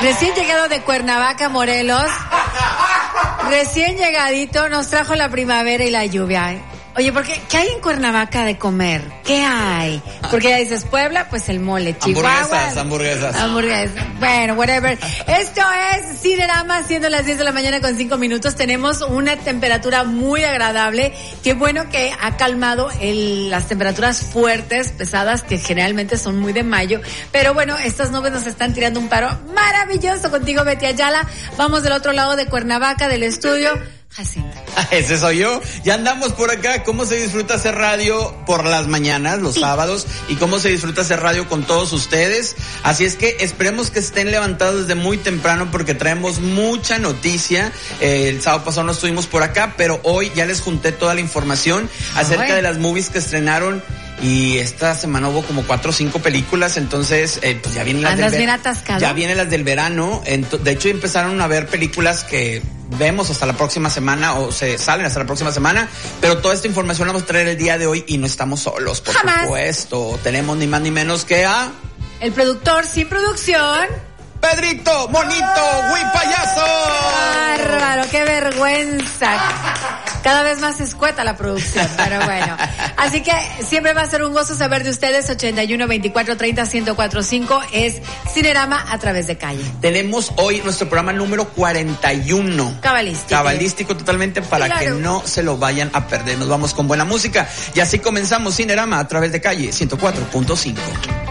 Recién llegado de Cuernavaca, Morelos. Recién llegadito, nos trajo la primavera y la lluvia. Oye, ¿qué hay en Cuernavaca de comer? ¿Qué hay? Porque ya dices Puebla, pues el mole. Chihuahua. Hamburguesas. Bueno, whatever. Esto es Cinerama, siendo las 10 de la mañana con 5 minutos. Tenemos una temperatura muy agradable. Qué bueno que ha calmado las temperaturas fuertes, pesadas, que generalmente son muy de mayo. Pero bueno, estas nubes nos están tirando un paro maravilloso. Contigo, Betty Ayala. Vamos del otro lado de Cuernavaca, del estudio. Jacinta. Ese soy yo. Ya andamos por acá. ¿Cómo se disfruta hacer radio por las mañanas, los sábados? Y cómo se disfruta hacer radio con todos ustedes. Así es que esperemos que estén levantados desde muy temprano porque traemos mucha noticia. El sábado pasado no estuvimos por acá, pero hoy ya les junté toda la información acerca de las movies que estrenaron. Y esta semana hubo como 4 o 5 películas, entonces pues ya vienen las ¿Andas bien atascado? Ya vienen las del verano. De hecho empezaron a ver películas que vemos hasta la próxima semana o se salen hasta la próxima semana, pero toda esta información la vamos a traer el día de hoy y no estamos solos, por supuesto. Tenemos ni más ni menos que a... el productor sin producción... Pedrito, Monito, Gui Payaso. Bárbaro, qué vergüenza. Cada vez más escueta la producción, pero bueno. Así que siempre va a ser un gozo saber de ustedes. 81 24 30 1045 es Cinerama a través de Calle. Tenemos hoy nuestro programa número 41. Cabalístico totalmente para que no se lo vayan a perder. Nos vamos con buena música y así comenzamos Cinerama a través de Calle 104.5.